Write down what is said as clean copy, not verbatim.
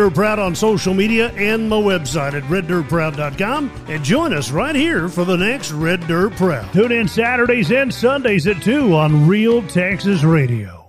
Dirt Proud on social media and my website at reddirtproud.com, and join us right here for the next Red Dirt Proud. Tune in Saturdays and Sundays at 2 on Real Texas Radio.